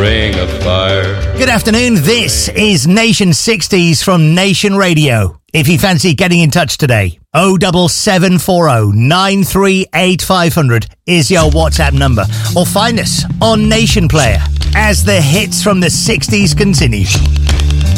ring of fire. Good afternoon. This is Nation 60s from Nation Radio. If you fancy getting in touch today, 07740 938 500 is your WhatsApp number. Or find us on Nation Player as the hits from the 60s continue.